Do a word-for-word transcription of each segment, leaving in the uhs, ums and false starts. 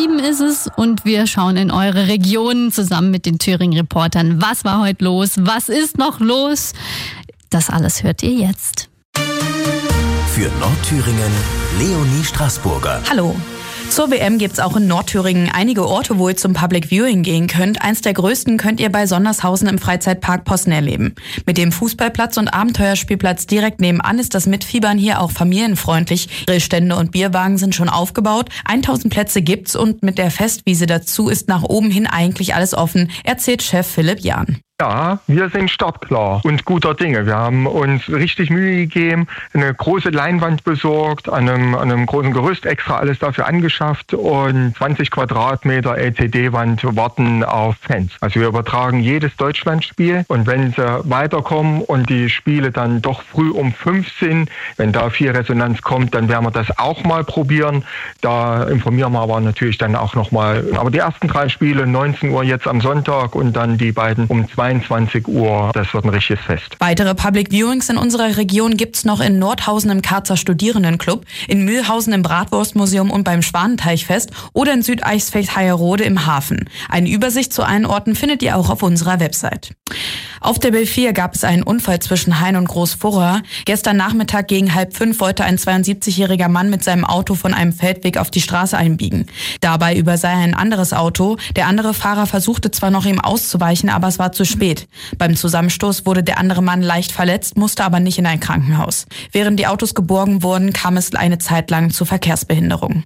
sieben ist es und wir schauen in eure Regionen zusammen mit den Thüringen-Reportern. Was war heute los? Was ist noch los? Das alles hört ihr jetzt. Für Nordthüringen, Leonie Straßburger. Hallo. Zur W M gibt's auch in Nordthüringen einige Orte, wo ihr zum Public Viewing gehen könnt. Eins der größten könnt ihr bei Sondershausen im Freizeitpark Possen erleben. Mit dem Fußballplatz und Abenteuerspielplatz direkt nebenan ist das Mitfiebern hier auch familienfreundlich. Grillstände und Bierwagen sind schon aufgebaut. tausend Plätze gibt's und mit der Festwiese dazu ist nach oben hin eigentlich alles offen, erzählt Chef Philipp Jahn. Ja, wir sind startklar und guter Dinge. Wir haben uns richtig Mühe gegeben, eine große Leinwand besorgt, an einem, an einem großen Gerüst extra alles dafür angeschafft und zwanzig Quadratmeter L C D-Wand warten auf Fans. Also wir übertragen jedes Deutschlandspiel und wenn sie weiterkommen und die Spiele dann doch früh um fünf sind, wenn da viel Resonanz kommt, dann werden wir das auch mal probieren. Da informieren wir aber natürlich dann auch nochmal. Aber die ersten drei Spiele, neunzehn Uhr jetzt am Sonntag und dann die beiden um zweiundzwanzig Uhr, das wird ein richtiges Fest. Weitere Public Viewings in unserer Region gibt's noch in Nordhausen im Karzer Studierendenclub, in Mühlhausen im Bratwurstmuseum und beim Schwanenteichfest oder in Südeichsfeld-Heierode im Hafen. Eine Übersicht zu allen Orten findet ihr auch auf unserer Website. Auf der B vier gab es einen Unfall zwischen Hain und Großfurra. Gestern Nachmittag gegen halb fünf wollte ein zweiundsiebzigjähriger Mann mit seinem Auto von einem Feldweg auf die Straße einbiegen. Dabei übersah er ein anderes Auto. Der andere Fahrer versuchte zwar noch ihm auszuweichen, aber es war zu spät. Beim Zusammenstoß wurde der andere Mann leicht verletzt, musste aber nicht in ein Krankenhaus. Während die Autos geborgen wurden, kam es eine Zeit lang zu Verkehrsbehinderung.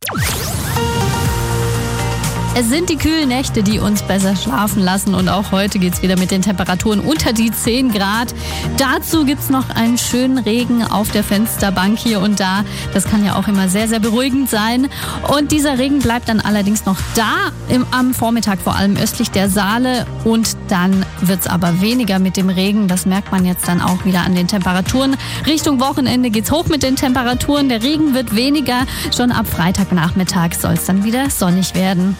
Es sind die kühlen Nächte, die uns besser schlafen lassen und auch heute geht's wieder mit den Temperaturen unter die zehn Grad. Dazu gibt's noch einen schönen Regen auf der Fensterbank hier und da. Das kann ja auch immer sehr, sehr beruhigend sein. Und dieser Regen bleibt dann allerdings noch da, im, am Vormittag vor allem östlich der Saale. Und dann wird's aber weniger mit dem Regen. Das merkt man jetzt dann auch wieder an den Temperaturen. Richtung Wochenende geht's hoch mit den Temperaturen. Der Regen wird weniger. Schon ab Freitagnachmittag soll's dann wieder sonnig werden.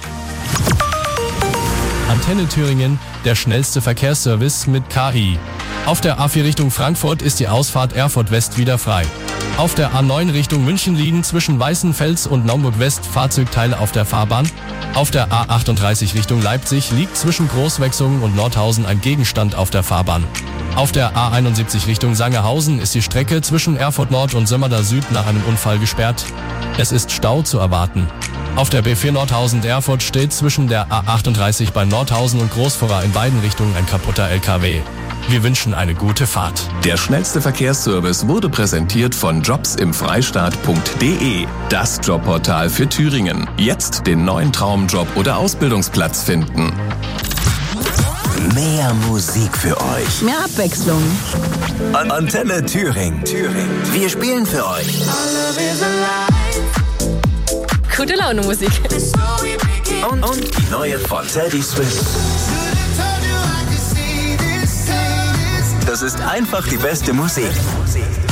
Antenne Thüringen, der schnellste Verkehrsservice mit K I. Auf der A vier Richtung Frankfurt ist die Ausfahrt Erfurt West wieder frei. Auf der A neun Richtung München liegen zwischen Weißenfels und Naumburg West Fahrzeugteile auf der Fahrbahn. Auf der A achtunddreißig Richtung Leipzig liegt zwischen Großwechsungen und Nordhausen ein Gegenstand auf der Fahrbahn. Auf der A einundsiebzig Richtung Sangerhausen ist die Strecke zwischen Erfurt Nord und Sömmerda Süd nach einem Unfall gesperrt. Es ist Stau zu erwarten. Auf der B vier Nordhausen-Erfurt steht zwischen der A achtunddreißig bei Nordhausen und Großfurra in beiden Richtungen ein kaputter L K W. Wir wünschen eine gute Fahrt. Der schnellste Verkehrsservice wurde präsentiert von jobs im freistaat punkt de. Das Jobportal für Thüringen. Jetzt den neuen Traumjob oder Ausbildungsplatz finden. Mehr Musik für euch. Mehr Abwechslung. An Antenne Thüringen. Thüringen. Wir spielen für euch. Gute Laune Musik. Und, und die neue von Teddy Swims. Das ist einfach die beste Musik.